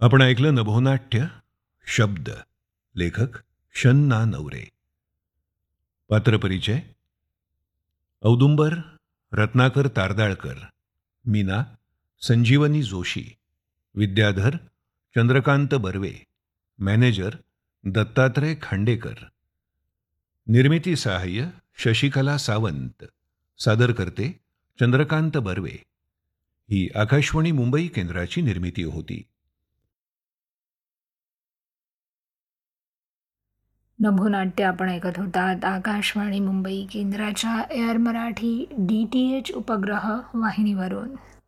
आपण ऐकलं नभोनाट्य शब्द. लेखक शन्ना नवरे. पात्रपरिचय: औदुंबर रत्नाकर तारदाळकर. मीना संजीवनी जोशी. विद्याधर चंद्रकांत बर्वे. मॅनेजर दत्तात्रय खांडेकर. निर्मिती सहाय्य शशिकला सावंत. सादरकर्ते चंद्रकांत बर्वे. ही आकाशवाणी मुंबई केंद्राची निर्मिती होती. नभोनाट्य आपण ऐकत होतात आकाशवाणी मुंबई केंद्राच्या एअर मराठी DTH उपग्रह वाहिनीवरून.